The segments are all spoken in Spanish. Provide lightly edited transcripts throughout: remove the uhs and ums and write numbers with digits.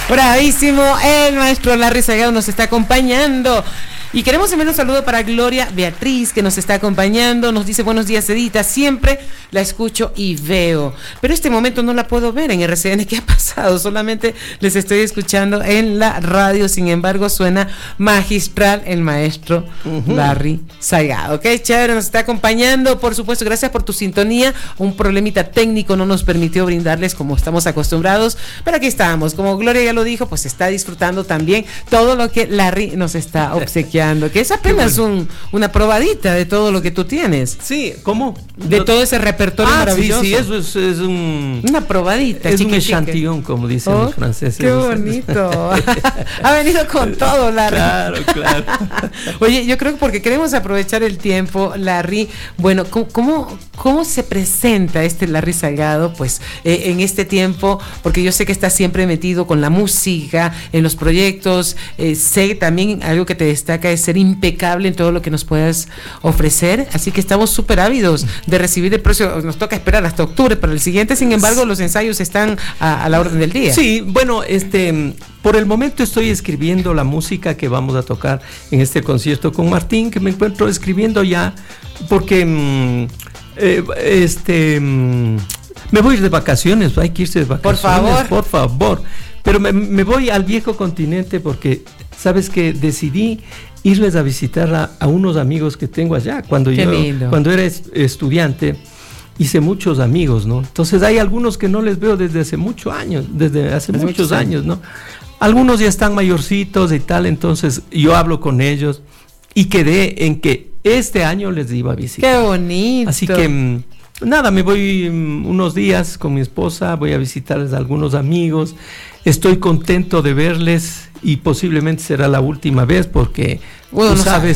Bravísimo, el maestro Larry Salgado nos está acompañando. Y queremos enviar un saludo para Gloria Beatriz, que nos está acompañando. Nos dice: buenos días, Edita, siempre la escucho y veo, pero este momento no la puedo ver en RCN. ¿Qué ha pasado? Solamente les estoy escuchando en la radio. Sin embargo, suena magistral el maestro Larry Salgado. Ok, chévere, nos está acompañando. Por supuesto, gracias por tu sintonía. Un problemita técnico no nos permitió brindarles como estamos acostumbrados, pero aquí estamos. Como Gloria ya lo dijo, pues está disfrutando también todo lo que Larry nos está obsequiando, que es apenas una probadita de todo lo que tú tienes. Sí, ¿cómo? De todo ese repertorio maravilloso. Sí, eso es una probadita. Es un echantillón, como dicen los franceses. ¡Qué bonito! Ha venido con todo, Larry. Claro. Oye, yo creo que porque queremos aprovechar el tiempo, Larry, bueno, ¿cómo se presenta este Larry Salgado, pues, en este tiempo? Porque yo sé que estás siempre metido con la música, en los proyectos, sé también algo que te destaca es ser impecable en todo lo que nos puedas ofrecer, así que estamos súper ávidos de recibir el próximo. Nos toca esperar hasta octubre para el siguiente, sin embargo los ensayos están a la orden del día. Sí, bueno, por el momento estoy escribiendo la música que vamos a tocar en este concierto con Martín, que me encuentro escribiendo ya, porque me voy a ir de vacaciones, hay que irse de vacaciones. Por favor. Pero me voy al viejo continente porque, ¿sabes qué? Decidí irles a visitar a unos amigos que tengo allá. Cuando era estudiante, hice muchos amigos, ¿no? Entonces hay algunos que no les veo desde hace muchos años, ¿no? Algunos ya están mayorcitos y tal, entonces yo hablo con ellos y quedé en que este año les iba a visitar. ¡Qué bonito! Así que nada, me voy unos días con mi esposa, voy a visitarles a algunos amigos. Estoy contento de verles y posiblemente será la última vez porque uno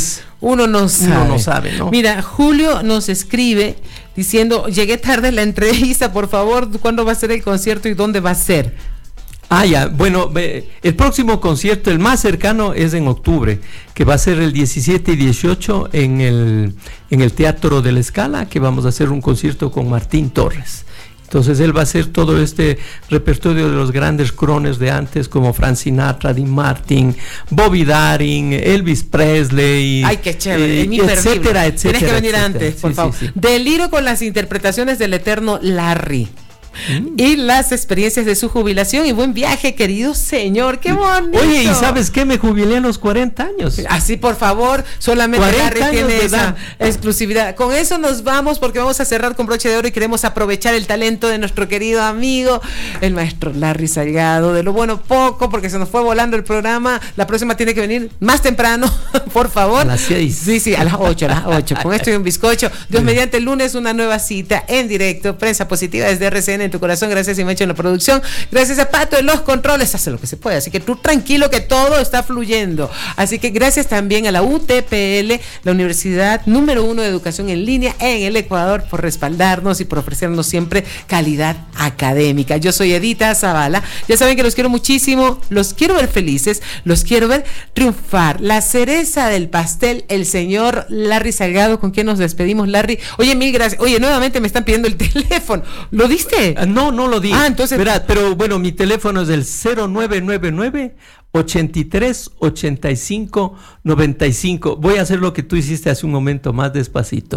no sabe, ¿no? Mira, Julio nos escribe diciendo: llegué tarde a la entrevista, por favor, ¿cuándo va a ser el concierto y dónde va a ser? Ya, bueno, el próximo concierto, el más cercano, es en octubre, que va a ser el 17 y 18 en el Teatro de la Scala, que vamos a hacer un concierto con Martín Torres. Entonces él va a hacer todo este repertorio de los grandes crones de antes, como Frank Sinatra, Dean Martin, Bobby Darin, Elvis Presley. ¡Ay, qué chévere! Etcétera. Tienes que venir antes, por favor. Sí. Deliro con las interpretaciones del eterno Larry. Y las experiencias de su jubilación y buen viaje, querido señor. ¡Qué bonito! Oye, ¿y sabes qué? Me jubilé a los 40 años. Así, por favor, solamente Larry tiene esa exclusividad. Con eso nos vamos, porque vamos a cerrar con broche de oro y queremos aprovechar el talento de nuestro querido amigo, el maestro Larry Salgado. De lo bueno poco, porque se nos fue volando el programa. La próxima tiene que venir más temprano, por favor. A las 6. Sí, a las 8. Con esto y un bizcocho. Dios mediante, el lunes una nueva cita en directo. Prensa Positiva desde RCN en tu corazón. Gracias, Imecho, en la producción. Gracias a Pato en los controles. Hace lo que se puede, así que tú tranquilo que todo está fluyendo. Así que gracias también a la UTPL, la Universidad número 1 de Educación en Línea en el Ecuador, por respaldarnos y por ofrecernos siempre calidad académica. Yo soy Edita Zavala. Ya saben que los quiero muchísimo, los quiero ver felices, los quiero ver triunfar. La cereza del pastel, el señor Larry Salgado, con quien nos despedimos, Larry. Oye, mil gracias. Oye, nuevamente me están pidiendo el teléfono. ¿Lo diste? No lo di. Entonces. Verá, pero bueno, mi teléfono es el 0999 83 85 95. Voy a hacer lo que tú hiciste hace un momento, más despacito.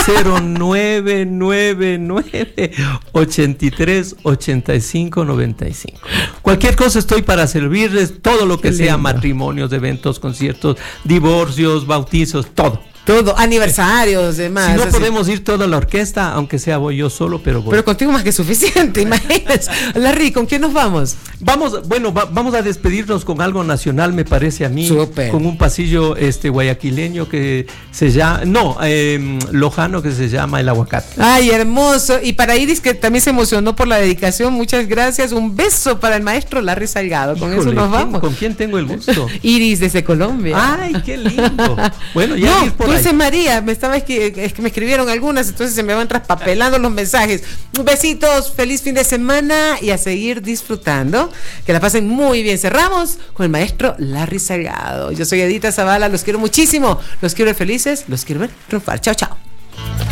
0999 83 85 95. Cualquier cosa estoy para servirles, todo lo que sea matrimonios, eventos, conciertos, divorcios, bautizos, todo, aniversarios, demás. Si no podemos ir toda la orquesta, aunque sea voy yo solo, pero voy. Pero contigo más que suficiente, imagínate. Larry, ¿con quién nos vamos? Vamos a despedirnos con algo nacional, me parece a mí. Súper. Con un pasillo guayaquileño que se llama, lojano, que se llama El Aguacate. Ay, hermoso. Y para Iris, que también se emocionó por la dedicación, muchas gracias. Un beso para el maestro Larry Salgado. Con eso nos vamos. ¿Con quién tengo el gusto? Iris, desde Colombia. Ay, qué lindo. Bueno, ya ir por ahí. Dulce María, es que me escribieron algunas, entonces se me van traspapelando los mensajes. Besitos, feliz fin de semana y a seguir disfrutando. Que la pasen muy bien. Cerramos con el maestro Larry Salgado. Yo soy Edita Zavala, los quiero muchísimo, los quiero ver felices, los quiero ver triunfar. Chao, chao.